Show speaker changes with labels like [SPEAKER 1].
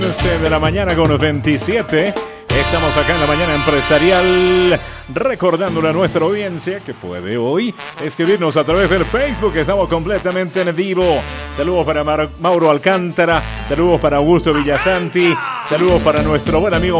[SPEAKER 1] 11 de la mañana con 27. Estamos acá en la mañana empresarial, recordándole a nuestra audiencia que puede hoy escribirnos a través del Facebook. Estamos completamente en vivo. Saludos para Mauro Alcántara, saludos para Augusto Villasanti, saludos para nuestro buen amigo